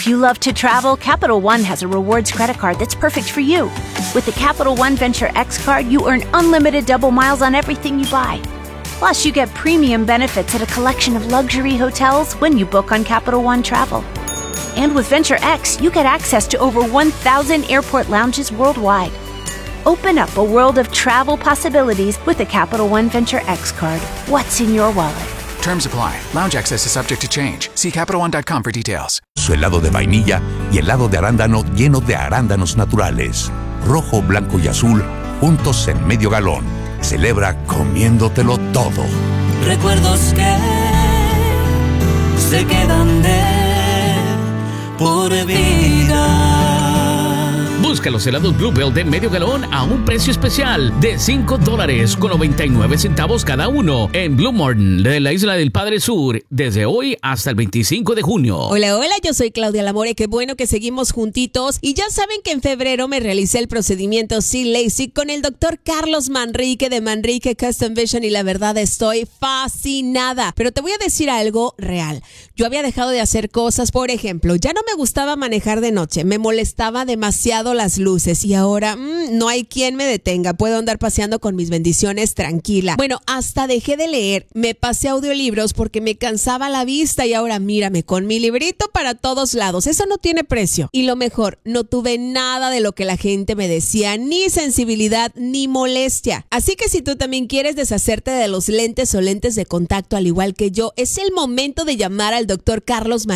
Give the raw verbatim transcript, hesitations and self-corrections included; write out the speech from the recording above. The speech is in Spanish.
If you love to travel, Capital One has a rewards credit card that's perfect for you. With the Capital One Venture X card, you earn unlimited double miles on everything you buy. Plus, you get premium benefits at a collection of luxury hotels when you book on Capital One Travel. And with Venture X, you get access to over one thousand airport lounges worldwide. Open up a world of travel possibilities with the Capital One Venture X card. What's in your wallet? Terms apply. Lounge access is subject to change. See Capital One dot com for details. Su helado de vainilla y helado de arándano lleno de arándanos naturales. Rojo, blanco y azul, juntos en medio galón. Celebra comiéndotelo todo. Recuerdos que se quedan de por vida. Busca los helados Bluebell de medio galón a un precio especial de cinco dólares con noventa y nueve centavos cada uno en Blue Mountain de la Isla del Padre Sur desde hoy hasta el veinticinco de junio. Hola, hola, yo soy Claudia Lamore, qué bueno que seguimos juntitos y ya saben que en febrero me realicé el procedimiento C-LASIK con el doctor Carlos Manrique de Manrique Custom Vision y la verdad estoy fascinada, pero te voy a decir algo real. Yo había dejado de hacer cosas, por ejemplo, ya no me gustaba manejar de noche, me molestaba demasiado las luces y ahora mmm, no hay quien me detenga, puedo andar paseando con mis bendiciones tranquila. Bueno, hasta dejé de leer, me pasé a audiolibros porque me cansaba la vista y ahora mírame con mi librito para todos lados, eso no tiene precio. Y lo mejor, no tuve nada de lo que la gente me decía, ni sensibilidad ni molestia. Así que si tú también quieres deshacerte de los lentes o lentes de contacto al igual que yo, es el momento de llamar al doctor Carlos Manrique